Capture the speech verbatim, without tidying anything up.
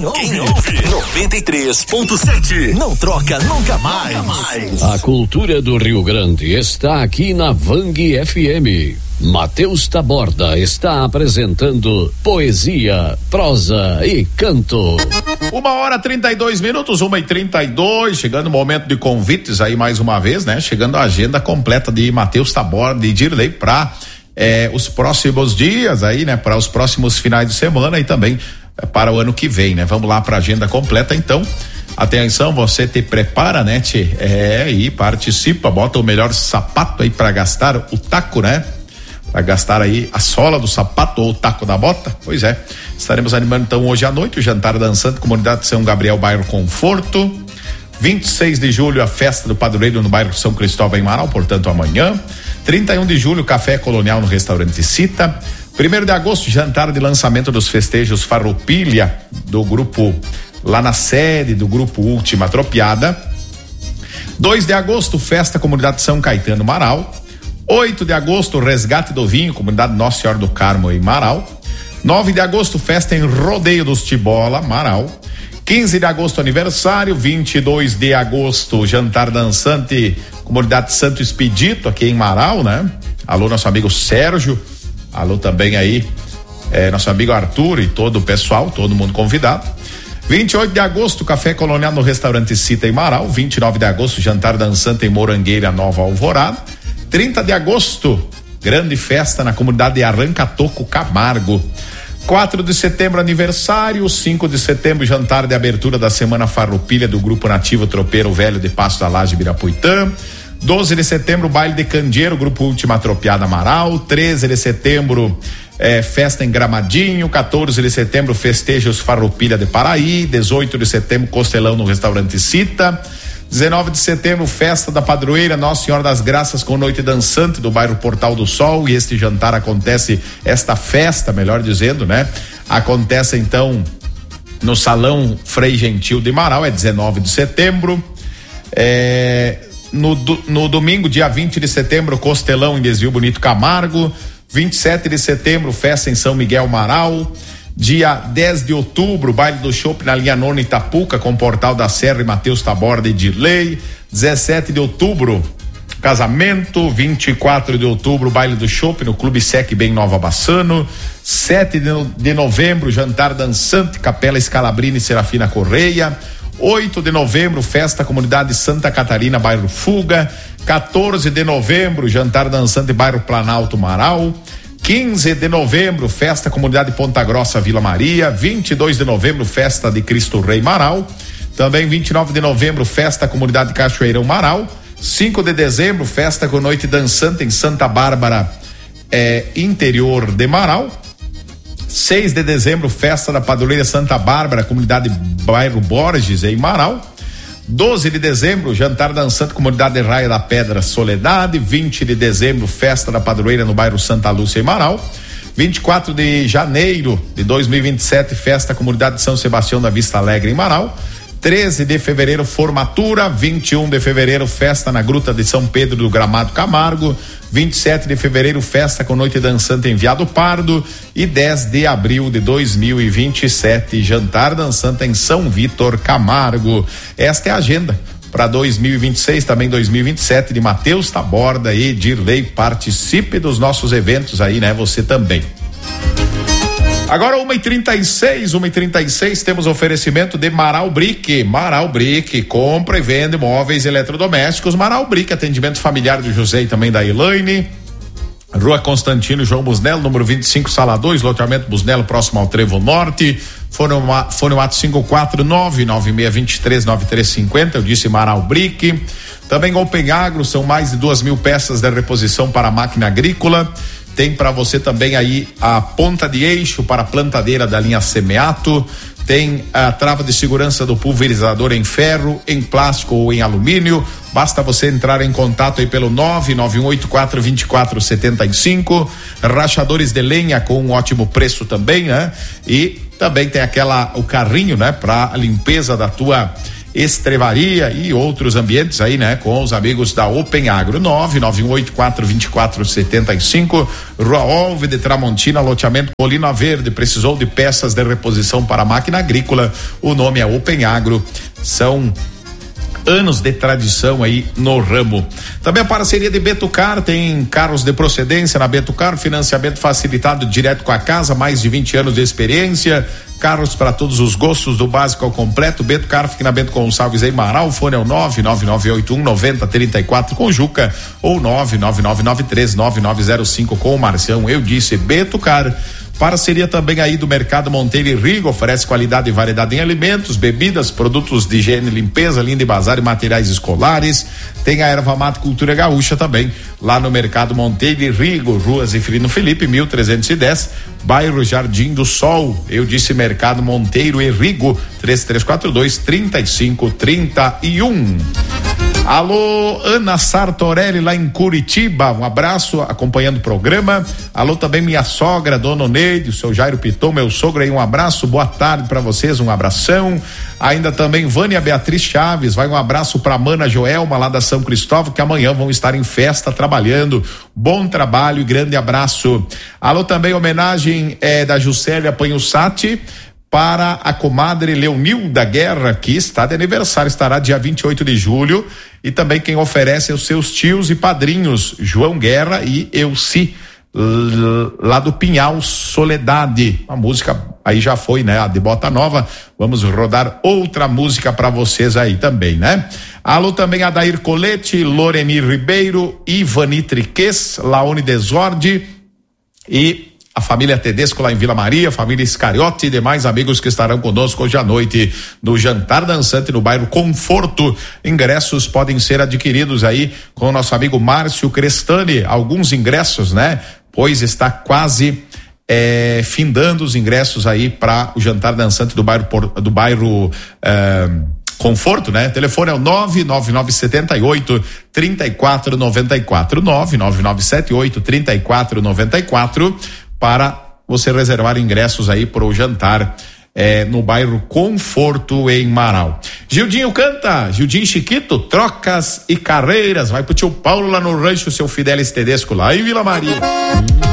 Quem ouve, Quem ouve noventa e três ponto sete. Não troca nunca mais. nunca mais. A cultura do Rio Grande está aqui na Vang F M. Matheus Taborda está apresentando poesia, prosa e canto. Uma hora trinta e dois minutos, uma e trinta e dois, chegando o momento de convites aí mais uma vez, né? Chegando a agenda completa de Matheus Taborda e Dirley para eh, os próximos dias aí, né? Para os próximos finais de semana e também eh, para o ano que vem, né? Vamos lá para a agenda completa, então. Atenção, você te prepara, né, tchê? É, e participa, bota o melhor sapato aí para gastar o taco, né? Para gastar aí a sola do sapato ou o taco da bota. Pois é, estaremos animando então hoje à noite o jantar dançante, comunidade de São Gabriel, bairro Conforto. vinte e seis de julho, a festa do padroeiro no bairro São Cristóvão em Marau, portanto amanhã. trinta e um de julho, café colonial no restaurante Cita. primeiro de agosto, jantar de lançamento dos festejos Farroupilha, do grupo, lá na sede do grupo Última Tropiada. dois de agosto, festa comunidade de São Caetano, Marau. oito de agosto, resgate do vinho, comunidade Nossa Senhora do Carmo em Marau. nove de agosto, festa em Rodeio dos Tibola, Marau. quinze de agosto, aniversário. vinte e dois de agosto, jantar dançante, comunidade Santo Expedito, aqui em Marau, né? Alô, nosso amigo Sérgio. Alô também aí, é, nosso amigo Arthur e todo o pessoal, todo mundo convidado. vinte e oito de agosto, café colonial no restaurante Cita em Marau. vinte e nove de agosto, jantar dançante em Morangueira, Nova Alvorada. trinta de agosto, grande festa na comunidade de Arranca-Toco, Camargo. quatro de setembro, aniversário. cinco de setembro, jantar de abertura da Semana Farroupilha do Grupo Nativo Tropeiro Velho de Passo da Laje, Birapuitã. doze de setembro, baile de candeeiro, Grupo Última Tropiada, Marau. treze de setembro, eh, festa em Gramadinho. quatorze de setembro, festejos Farroupilha de Paraí. dezoito de setembro, costelão no restaurante Cita. dezenove de setembro, festa da padroeira Nossa Senhora das Graças com noite dançante do bairro Portal do Sol, e este jantar acontece, esta festa, melhor dizendo, né? Acontece então no Salão Frei Gentil de Marau, é dezenove de setembro. É, no, no domingo, dia vinte de setembro, costelão em Desvio Bonito, Camargo. vinte e sete de setembro, festa em São Miguel, Marau. Dia dez de outubro, baile do chopp na linha nona Itapuca, com Portal da Serra e Matheus Taborda e Dirley. dezessete de outubro, casamento. vinte e quatro de outubro, baile do chopp no Clube Sec Bem Nova Bassano. sete de novembro, jantar dançante, Capela Scalabrini e Serafina Correia. oito de novembro, festa comunidade Santa Catarina, bairro Fuga. quatorze de novembro, jantar dançante, bairro Planalto, Marau. quinze de novembro, festa comunidade Ponta Grossa, Vila Maria. vinte e dois de novembro, festa de Cristo Rei, Marau. Também vinte e nove de novembro, festa comunidade Cachoeirão, Marau. cinco de dezembro, festa com noite dançante em Santa Bárbara, eh, interior de Marau. seis de dezembro, festa da padroeira Santa Bárbara, comunidade bairro Borges, em Marau. doze de dezembro, jantar dançante, comunidade Raia da Pedra, Soledade. vinte de dezembro, festa da padroeira no bairro Santa Lúcia, em Marau. vinte e quatro de janeiro de dois mil e vinte e sete, festa comunidade de São Sebastião da Vista Alegre, em Marau. treze de fevereiro, formatura. vinte e um de fevereiro, festa na Gruta de São Pedro do Gramado, Camargo. vinte e sete de fevereiro, festa com noite dançante em Viado Pardo. E dez de abril de dois mil e vinte e sete, jantar dançante em São Vítor, Camargo. Esta é a agenda para dois mil e vinte e seis, também dois mil e vinte e sete, de Matheus Taborda e Dirley. Participe dos nossos eventos aí, né? Você também. Agora uma e trinta e seis, uma e trinta e seis, temos oferecimento de Marau Brick. Marau Brick, compra e vende móveis eletrodomésticos. Marau Brick, atendimento familiar do José e também da Elaine. Rua Constantino João Busnello, número vinte e cinco, sala dois, loteamento Busnello, próximo ao Trevo Norte. Fone o ato cinco quatro nove nove seis dois três nove três cinco zero, eu disse Marau Brick. Também Open Agro, são mais de duas mil peças de reposição para a máquina agrícola. Tem para você também aí a ponta de eixo para a plantadeira da linha Semeato. Tem a trava de segurança do pulverizador em ferro, em plástico ou em alumínio. Basta você entrar em contato aí pelo nove nove um oito quatro dois quatro sete cinco. Rachadores de lenha com um ótimo preço também, né? E também tem aquela, o carrinho, né? Para a limpeza da tua estrevaria e outros ambientes aí, né? Com os amigos da Open Agro. nove nove um oito quatro dois quatro sete cinco, Rua Olve de Tramontina, loteamento Colina Verde. Precisou de peças de reposição para a máquina agrícola? O nome é Open Agro. São anos de tradição aí no ramo. Também a parceria de Betucar, tem carros de procedência na Betucar, financiamento facilitado direto com a casa, mais de vinte anos de experiência, carros para todos os gostos, do básico ao completo. Betucar fica na Bento Gonçalves em Marau, o fone é o nove nove nove oito um nove zero três quatro com Juca, ou nove nove nove nove três nove nove zero cinco com o Marcião. Eu disse Betucar. Parceria também aí do Mercado Monteiro e Rigo, oferece qualidade e variedade em alimentos, bebidas, produtos de higiene e limpeza, linda e bazar e materiais escolares. Tem a Erva Mate Cultura Gaúcha também, lá no Mercado Monteiro e Rigo, Rua Zefirino Felipe, mil trezentos e dez, bairro Jardim do Sol. Eu disse Mercado Monteiro e Rigo, três três quatro dois, três cinco três um. Alô, Ana Sartorelli lá em Curitiba, um abraço, acompanhando o programa. Alô também minha sogra, Dona Neide, o seu Jairo Piton, meu sogro aí, um abraço, boa tarde para vocês, um abração. Ainda também Vânia Beatriz Chaves, vai um abraço pra Mana Joelma lá da São Cristóvão, que amanhã vão estar em festa trabalhando. Bom trabalho e grande abraço. Alô também homenagem é, da Juscelia Panhussati para a comadre Leonilda Guerra, que está de aniversário, estará dia vinte e oito de julho, e também quem oferece é os seus tios e padrinhos, João Guerra e Elci, lá do Pinhal Soledade. A música aí já foi, né? A de Bota Nova. Vamos rodar outra música para vocês aí também, né? Alô também Adair Colete, Loreni Ribeiro, Ivani Triques, Laone Desordi e a família Tedesco lá em Vila Maria, família Iscariote e demais amigos que estarão conosco hoje à noite no Jantar Dançante no bairro Conforto. Ingressos podem ser adquiridos aí com o nosso amigo Márcio Crestani, alguns ingressos, né? Pois está quase é, findando os ingressos aí para o Jantar Dançante do bairro do bairro é, Conforto, né? Telefone é o nove nove nove sete oito, três quatro nove quatro, nove nove nove sete oito, três quatro nove quatro, para você reservar ingressos aí para o jantar é, no bairro Conforto em Marau. Gildinho canta, Gildinho Chiquito, trocas e carreiras, vai pro tio Paulo lá no rancho, seu Fidelis Tedesco lá em Vila Maria.